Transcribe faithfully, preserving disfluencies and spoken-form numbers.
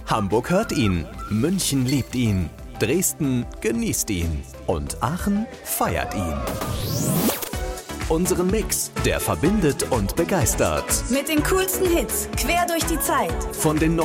Hamburg hört ihn, München liebt ihn, Dresden genießt ihn und Aachen feiert ihn. Unseren Mix, der verbindet und begeistert. Mit den coolsten Hits, quer durch die Zeit. Von den